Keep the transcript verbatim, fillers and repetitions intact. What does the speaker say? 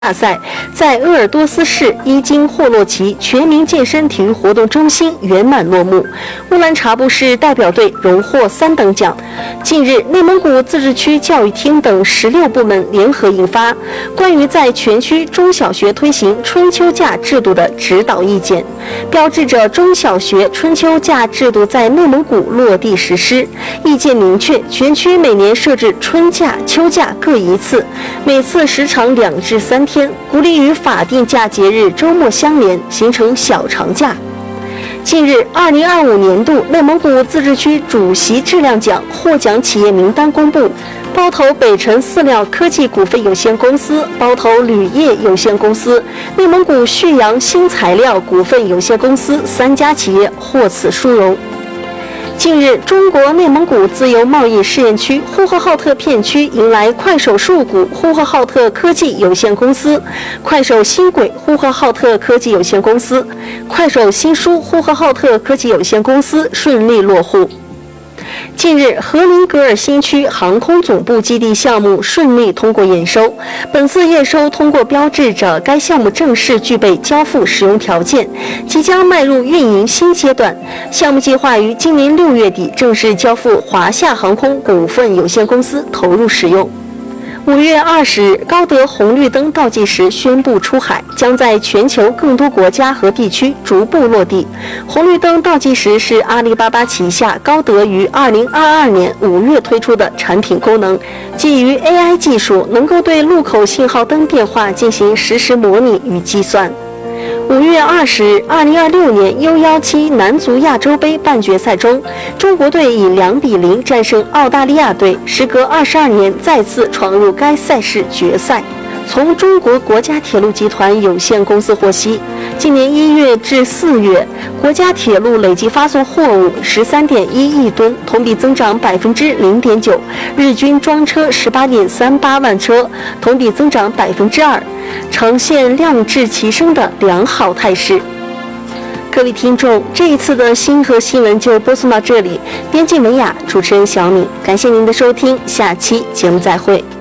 大赛在鄂尔多斯市伊金霍洛奇全民健身体育活动中心圆满落幕。乌兰察布市代表队荣获三等奖。近日，内蒙古自治区教育厅等十六部门联合印发关于在全区中小学推行春秋假制度的指导意见，标志着中小学春秋假制度在内蒙古落地实施。意见明确，全区每年设置春假、秋假各一次，每次时长两至三天。天鼓励与法定假节日周末相连，形成小长假。近日，二零二五年度内蒙古自治区主席质量奖获奖企业名单公布，包头北辰饲料科技股份有限公司、包头铝业有限公司、内蒙古旭阳新材料股份有限公司三家企业获此殊荣。近日，中国内蒙古自由贸易试验区呼和浩特片区迎来快手数股呼和浩特科技有限公司、快手新轨呼和浩特科技有限公司、快手新书呼和浩特科技有限公司顺利落户。近日，和林格尔新区航空总部基地项目顺利通过验收，本次验收通过标志着该项目正式具备交付使用条件，即将迈入运营新阶段。项目计划于今年六月底正式交付华夏航空股份有限公司投入使用。五月二十日，高德红绿灯倒计时宣布出海，将在全球更多国家和地区逐步落地。红绿灯倒计时是阿里巴巴旗下高德于二零二二年五月推出的产品功能，基于 A I 技术，能够对路口信号灯变化进行实时模拟与计算。五月二十日，二零二六年 U 十七男足亚洲杯半决赛中，中国队以两比零战胜澳大利亚队，时隔二十二年再次闯入该赛事决赛。从中国国家铁路集团有限公司获悉，今年一月至四月，国家铁路累计发送货物十三点一亿吨，同比增长百分之零点九，日均装车十八点三八万车，同比增长百分之二，呈现量质齐升的良好态势。各位听众，这一次的星河新闻就播送到这里，编辑文雅，主持人小敏，感谢您的收听，下期节目再会。